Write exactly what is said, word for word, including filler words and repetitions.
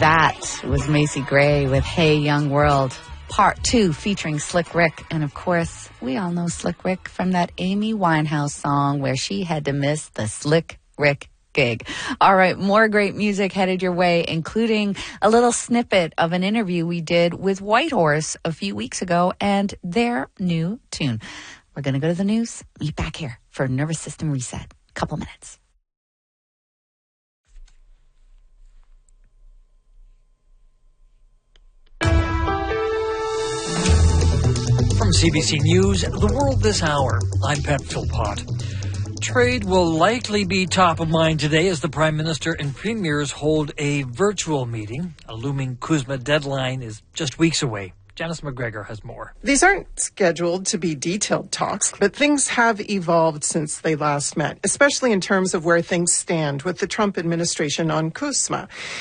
That was Macy Gray with Hey Young World, Part two, featuring Slick Rick. And of course, we all know Slick Rick from that Amy Winehouse song where she had to miss the Slick Rick gig. All right, more great music headed your way, including a little snippet of an interview we did with Whitehorse a few weeks ago and their new tune. We're going to go to the news. Meet back here for Nervous System Reset. Couple minutes. From C B C News, The World This Hour, I'm Pat Philpott. Trade will likely be top of mind today as the Prime Minister and Premiers hold a virtual meeting. A looming CUSMA deadline is just weeks away. Janice McGregor has more. These aren't scheduled to be detailed talks, but things have evolved since they last met, especially in terms of where things stand with the Trump administration on CUSMA.